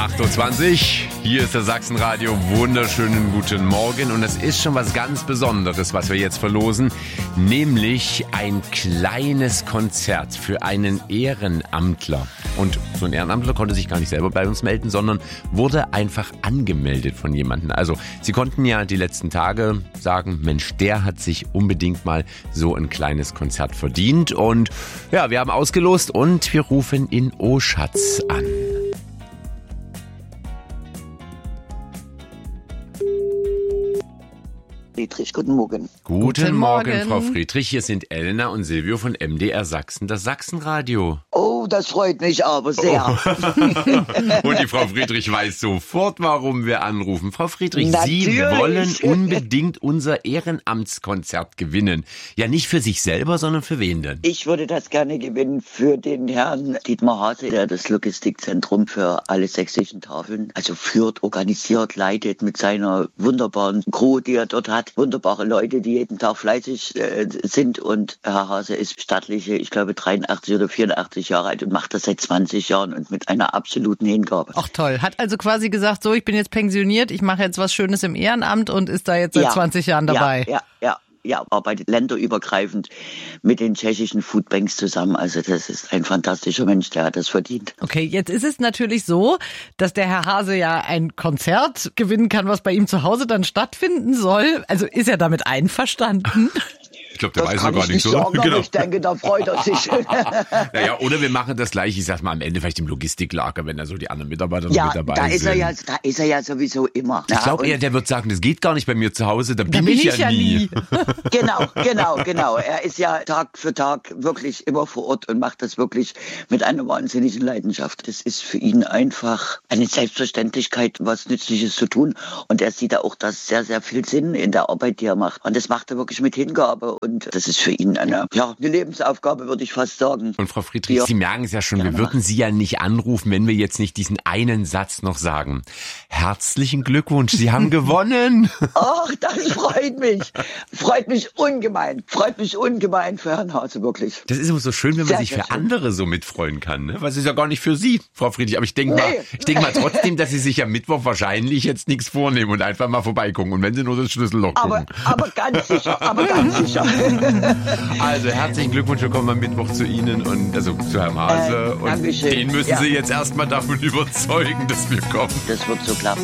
8.20 Uhr, hier ist der Sachsenradio, wunderschönen guten Morgen und es ist schon was ganz Besonderes, was wir jetzt verlosen, nämlich ein kleines Konzert für einen Ehrenamtler. Und so ein Ehrenamtler konnte sich gar nicht selber bei uns melden, sondern wurde einfach angemeldet von jemandem. Also Sie konnten ja die letzten Tage sagen, Mensch, der hat sich unbedingt mal so ein kleines Konzert verdient. Und ja, wir haben ausgelost und wir rufen in Oschatz an. Friedrich, guten Morgen. Guten Morgen, Frau Friedrich. Hier sind Elna und Silvio von MDR Sachsen, das Sachsenradio. Oh, das freut mich aber sehr. Und die Frau Friedrich weiß sofort, warum wir anrufen. Frau Friedrich, Natürlich. Sie wollen unbedingt unser Ehrenamtskonzert gewinnen. Ja, nicht für sich selber, sondern für wen denn? Ich würde das gerne gewinnen für den Herrn Dietmar Hase, der das Logistikzentrum für alle sächsischen Tafeln führt, organisiert, leitet mit seiner wunderbaren Crew, die er dort hat. Wunderbare Leute, die jeden Tag fleißig sind. Und Herr Hase ist stattliche, ich glaube 83 oder 84 Jahre alt und macht das seit 20 Jahren und mit einer absoluten Hingabe. Ach toll. Hat also quasi gesagt, so, ich bin jetzt pensioniert, ich mache jetzt was Schönes im Ehrenamt und ist da jetzt seit 20 Jahren dabei. Ja, arbeitet länderübergreifend mit den tschechischen Foodbanks zusammen. Also das ist ein fantastischer Mensch, der hat das verdient. Okay, jetzt ist es natürlich so, dass der Herr Hase ja ein Konzert gewinnen kann, was bei ihm zu Hause dann stattfinden soll. Also ist er damit einverstanden? Ich glaube, der Das weiß kann noch gar ich nichts, nicht oder? sagen, aber ich denke, da freut er sich. Naja, oder wir machen das gleich, ich sag mal, am Ende vielleicht im Logistiklager, wenn da so die anderen Mitarbeiter noch Ja, mit dabei da sind. da ist er ja sowieso immer. Ich glaube eher, der wird sagen, das geht gar nicht bei mir zu Hause, da bin ich ja nie. Genau. Er ist ja Tag für Tag wirklich immer vor Ort und macht das wirklich mit einer wahnsinnigen Leidenschaft. Das ist für ihn einfach eine Selbstverständlichkeit, was Nützliches zu tun. Und er sieht da auch, dass sehr, sehr viel Sinn in der Arbeit, die er macht. Und das macht er wirklich mit Hingabe. Und das ist für ihn eine Lebensaufgabe, würde ich fast sagen. Und Frau Friedrich, Sie merken es ja schon, wir würden Sie ja nicht anrufen, wenn wir jetzt nicht diesen einen Satz noch sagen. Herzlichen Glückwunsch, Sie haben gewonnen. Ach, das freut mich. Freut mich ungemein. Freut mich ungemein für Herrn Hase, wirklich. Das ist immer so schön, wenn man sich für andere so mitfreuen kann, ne? Was ist ja gar nicht für Sie, Frau Friedrich. Aber ich denke mal trotzdem, dass Sie sich am Mittwoch wahrscheinlich jetzt nichts vornehmen und einfach mal vorbeigucken. Und wenn Sie nur das Schlüsselloch gucken. Aber ganz sicher. Also herzlichen Glückwunsch, wir kommen am Mittwoch zu Ihnen und also zu Herrn Hase. Und Dankeschön. den müssen Sie jetzt erstmal davon überzeugen, dass wir kommen. Das wird so klappen.